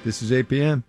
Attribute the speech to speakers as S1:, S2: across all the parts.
S1: This is APM.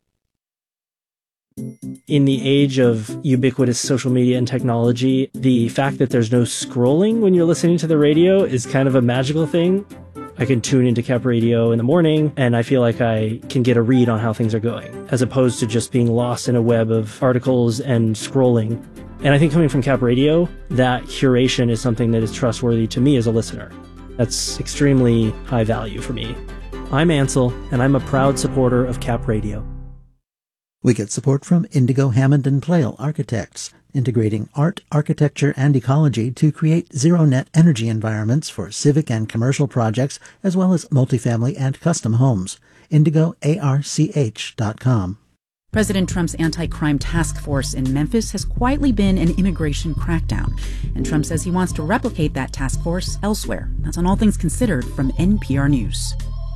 S2: In the age of ubiquitous social media and technology, the fact that there's no scrolling when you're listening to the radio is kind of a magical thing. I can tune into Cap Radio in the morning, and I feel like I can get a read on how things are going, as opposed to just being lost in a web of articles and scrolling. And I think coming from Cap Radio, that curation is something that is trustworthy to me as a listener. That's extremely high value for me. I'm Ansel, and I'm a proud supporter of Cap Radio.
S3: We get support from Indigo Hammond and Plale Architects, integrating art, architecture, and ecology to create zero-net energy environments for civic and commercial projects, as well as multifamily and custom homes. IndigoARCH.com.
S4: President Trump's anti-crime task force in Memphis has quietly been an immigration crackdown, and Trump says he wants to replicate that task force elsewhere. That's on All Things Considered from NPR News.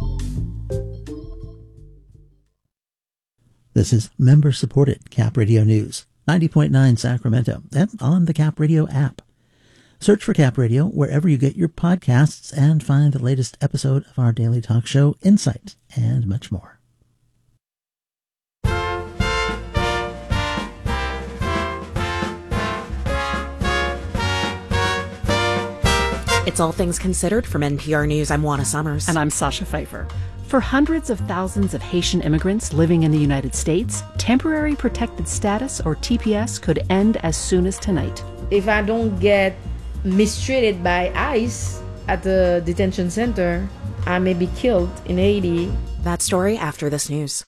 S3: This is member-supported Cap Radio News, 90.9 Sacramento, and on the Cap Radio app. Search for Cap Radio wherever you get your podcasts and find the latest episode of our daily talk show, Insight, and much more.
S5: It's All Things Considered from NPR News. I'm Juana Summers.
S6: And I'm Sasha Pfeiffer. For hundreds of thousands of Haitian immigrants living in the United States, temporary protected status, or TPS, could end as soon as tonight.
S7: If I don't get mistreated by ICE at the detention center, I may be killed in Haiti.
S5: That story after this news.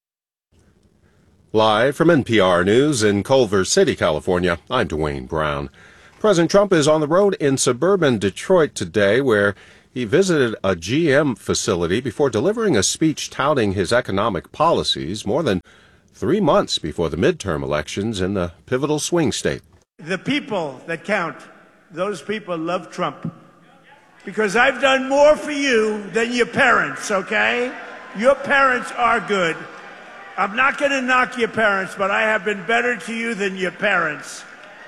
S8: Live from NPR News in Culver City, California, I'm Dwayne Brown. President Trump is on the road in suburban Detroit today, where he visited a GM facility before delivering a speech touting his economic policies more than 3 months before the midterm elections in the pivotal swing state.
S9: The people that count, those people love Trump. Because I've done more for you than your parents, okay? Your parents are good. I'm not going to knock your parents, but I have been better to you than your parents.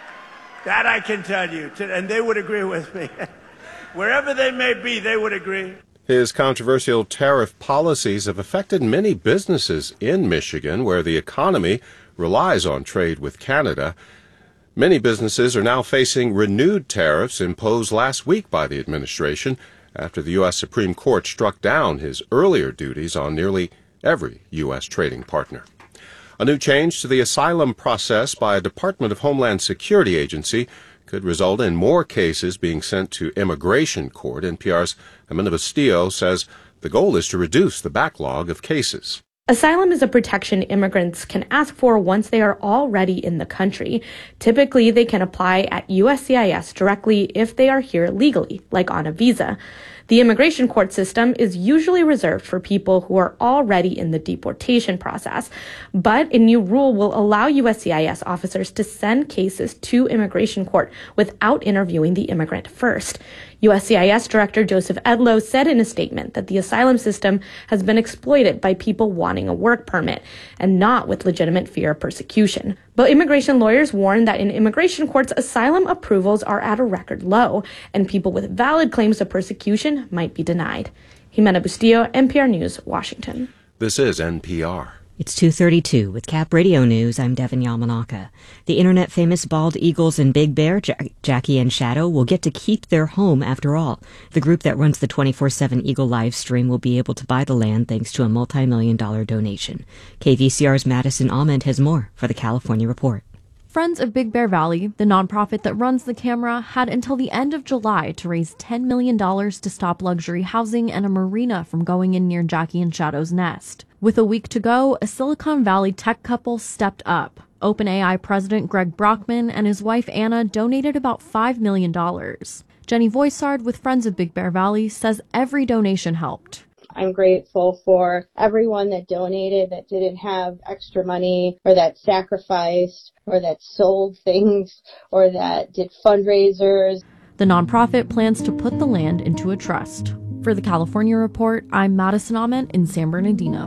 S9: That I can tell you, and they would agree with me. Wherever they may be, they would agree.
S8: His controversial tariff policies have affected many businesses in Michigan, where the economy relies on trade with Canada. Many businesses are now facing renewed tariffs imposed last week by the administration after the U.S. Supreme Court struck down his earlier duties on nearly every U.S. trading partner. A new change to the asylum process by a Department of Homeland Security agency could result in more cases being sent to immigration court. NPR's Amanda Bastillo says the goal is to reduce the backlog of cases.
S10: Asylum is a protection immigrants can ask for once they are already in the country. Typically, they can apply at USCIS directly if they are here legally, like on a visa. The immigration court system is usually reserved for people who are already in the deportation process, but a new rule will allow USCIS officers to send cases to immigration court without interviewing the immigrant first. USCIS Director Joseph Edlow said in a statement that the asylum system has been exploited by people wanting a work permit and not with legitimate fear of persecution. But immigration lawyers warn that in immigration courts, asylum approvals are at a record low, and people with valid claims of persecution might be denied. Jimena Bustillo, NPR News, Washington.
S8: This is NPR.
S11: It's 2:32 with Cap Radio News. I'm Devin Yamanaka. The internet-famous bald eagles and Big Bear, Jackie and Shadow, will get to keep their home after all. The group that runs the 24/7 Eagle live stream will be able to buy the land thanks to a multi-million-dollar donation. KVCR's Madison Almond has more for the California Report.
S12: Friends of Big Bear Valley, the nonprofit that runs the camera, had until the end of July to raise $10 million to stop luxury housing and a marina from going in near Jackie and Shadow's nest. With a week to go, a Silicon Valley tech couple stepped up. OpenAI president Greg Brockman and his wife Anna donated about $5 million. Jenny Voisard with Friends of Big Bear Valley says every donation helped.
S13: I'm grateful for everyone that donated, that didn't have extra money, or that sacrificed, or that sold things, or that did fundraisers.
S12: The nonprofit plans to put the land into a trust. For the California Report, I'm Madison Ament in San Bernardino.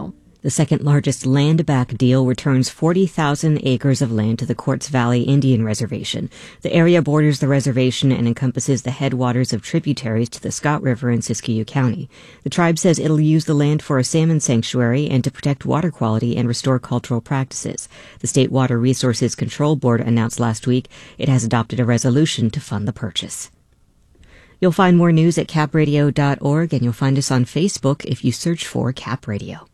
S11: The second largest land back deal returns 40,000 acres of land to the Quartz Valley Indian Reservation. The area borders the reservation and encompasses the headwaters of tributaries to the Scott River in Siskiyou County. The tribe says it'll use the land for a salmon sanctuary and to protect water quality and restore cultural practices. The State Water Resources Control Board announced last week it has adopted a resolution to fund the purchase. You'll find more news at capradio.org, and you'll find us on Facebook if you search for Cap Radio.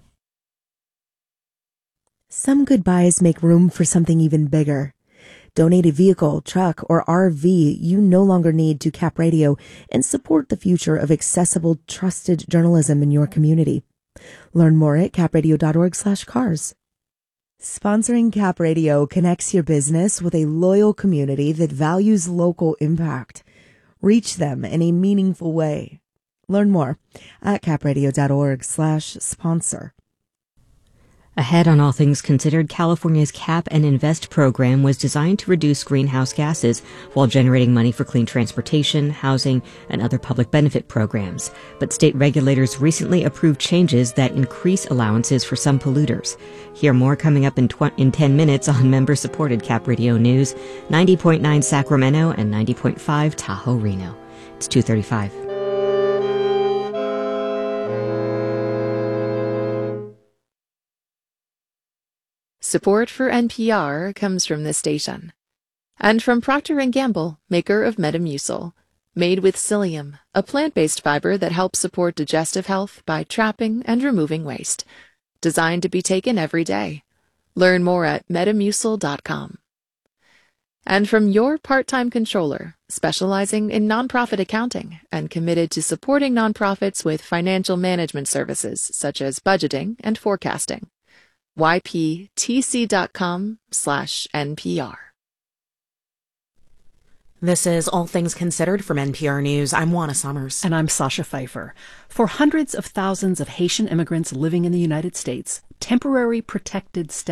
S1: Some goodbyes make room for something even bigger. Donate a vehicle, truck, or RV you no longer need to Cap Radio and support the future of accessible, trusted journalism in your community. Learn more at capradio.org/cars. Sponsoring Cap Radio connects your business with a loyal community that values local impact. Reach them in a meaningful way. Learn more at capradio.org/sponsor.
S11: Ahead on All Things Considered, California's Cap and Invest program was designed to reduce greenhouse gases while generating money for clean transportation, housing, and other public benefit programs. But state regulators recently approved changes that increase allowances for some polluters. Hear more coming up in 10 minutes on member-supported Cap Radio News, 90.9 Sacramento and 90.5 Tahoe Reno. It's 2:35.
S14: Support for NPR comes from this station. And from Procter & Gamble, maker of Metamucil. Made with psyllium, a plant-based fiber that helps support digestive health by trapping and removing waste. Designed to be taken every day. Learn more at metamucil.com. And from your part-time controller, specializing in nonprofit accounting and committed to supporting nonprofits with financial management services such as budgeting and forecasting. yptc.com/NPR.
S5: This is All Things Considered from NPR News. I'm Juana Summers.
S6: And I'm Sasha Pfeiffer. For hundreds of thousands of Haitian immigrants living in the United States, temporary protected status